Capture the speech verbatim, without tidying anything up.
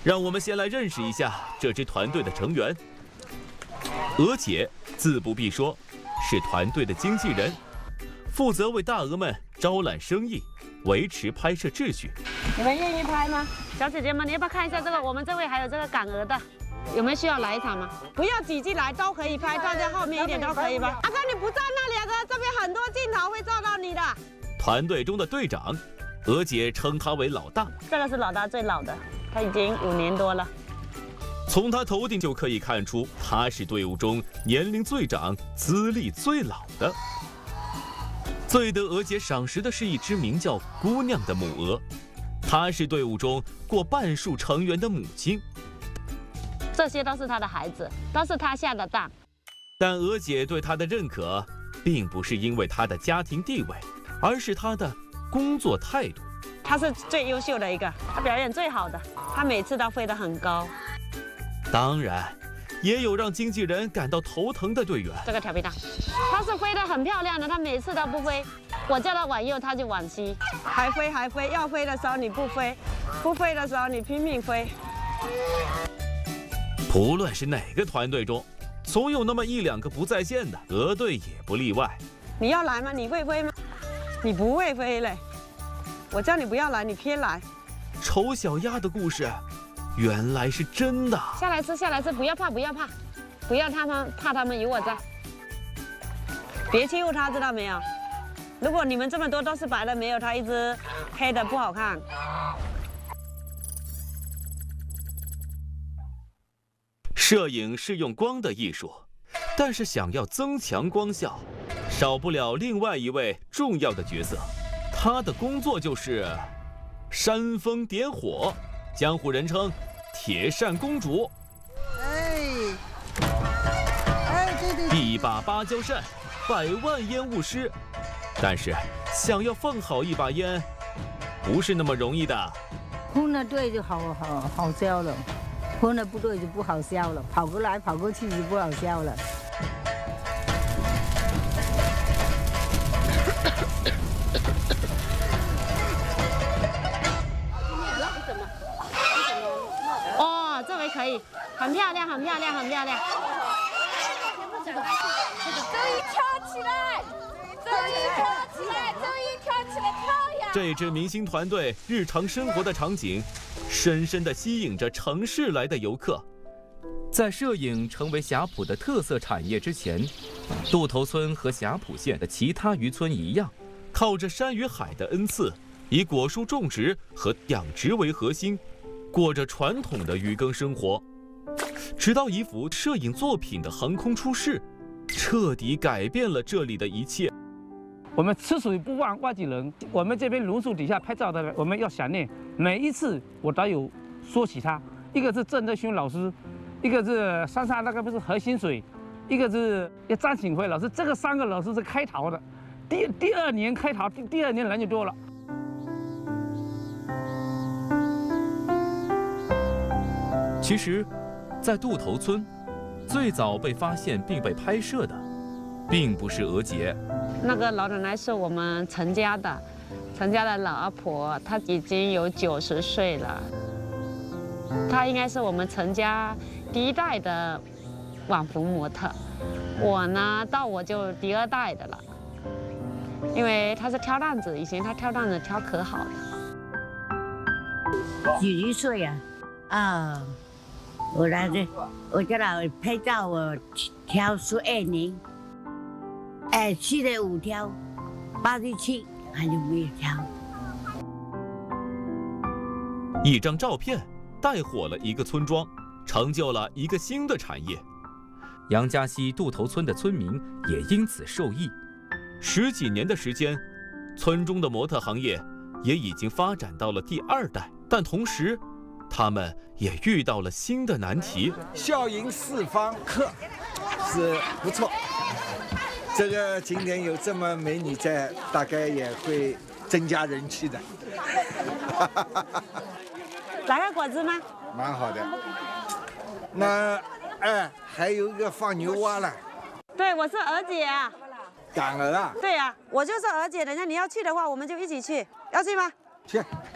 让我们先来认识一下这支团队的成员。娥姐自不必说，是团队的经纪人，负责为大鹅们招揽生意，维持拍摄秩序。 你们愿意拍吗？小姐姐们，你要不要看一下这个？我们这位还有这个赶鹅的，有没有需要来一场吗？不要挤进来，都可以拍，站在后面一点都可以吧？阿哥，你不站那里，阿哥，这边很多镜头会照到你的。 团队中的队长，娥姐称他为老大。 这个是老大最老的，他已经五年多了。 从他头顶就可以看出，他是队伍中年龄最长、资历最老的。最得娥姐赏识的是一只名叫姑娘的母鹅，她是队伍中过半数成员的母亲。 这些都是他的孩子，都是他下的蛋。 但娥姐对他的认可，并不是因为他的家庭地位，而是他的工作态度。 他是最优秀的一个，他表演最好的，他每次都飞得很高。 当然，也有让经纪人感到头疼的队员。 这个调皮蛋，他是飞得很漂亮的，他每次都不飞，我叫他往右，他就往西，还飞还飞，要飞的时候你不飞，不飞的时候你拼命飞。 不论是哪个团队中，总有那么一两个不在线的，鹅队也不例外。 你要来吗？你会飞吗？你不会飞嘞，我叫你不要来，你偏来。 丑小鸭的故事。原来是真的！ 下来吃，下来吃，不要怕，不要怕，不要他们怕他们有我在。别欺负他，知道没有？如果你们这么多都是白的，没有他一只黑的不好看。 摄影是用光的艺术，但是想要增强光效，少不了另外一位重要的角色，他的工作就是煽风点火。江湖人称铁扇公主。 哎，哎，对对。 一把芭蕉扇，百万烟雾师。但是想要放好一把烟，不是那么容易的。 混得对就好好好笑了，混得不对就不好笑了，跑过来跑过去就不好笑了。 可以，很漂亮，很漂亮，很漂亮。 这个，周一跳起来，周一跳起来，周一跳起来，跳呀！ 这支明星团队日常生活的场景，深深地吸引着城市来的游客。在摄影成为霞浦的特色产业之前，渡头村和霞浦县的其他渔村一样，靠着山与海的恩赐，以果树种植和养殖为核心。过着传统的渔耕生活，直到一幅摄影作品的横空出世，彻底改变了这里的一切。 我们吃水不忘外地人，我们这边榕树底下拍照的人，我们要想念每一次我都有说起他。一个是郑德勋老师，一个是山上那个不是何新水，一个是张景辉老师，这个三个老师是开桃的。第第二年开桃，第第二年人就多了。 其实，在渡头村，最早被发现并被拍摄的，并不是娥姐。 那个老奶奶是我们陈家的，陈家的老阿婆，她已经有九十岁了。她应该是我们陈家第一代的网红模特。我呢，到我就第二代的了，因为她是挑担子，以前她挑担子挑可好了。 几岁呀？啊。我来这，我叫他拍照，我挑十二年，哎，去了五条，八十七还有没有挑？ 一张照片带火了一个村庄，成就了一个新的产业。杨家溪渡头村的村民也因此受益。十几年的时间，村中的模特行业也已经发展到了第二代，但同时，他们也遇到了新的难题。 笑迎四方客是不错，这个今天有这么美女在，大概也会增加人气的。 来个果子吗？ 蛮好的。那哎，还有一个放牛蛙了。 对，我是娥姐啊。 赶鹅啊？ 对呀、啊，我就是娥姐。等下你要去的话，我们就一起去。要去吗？ 去。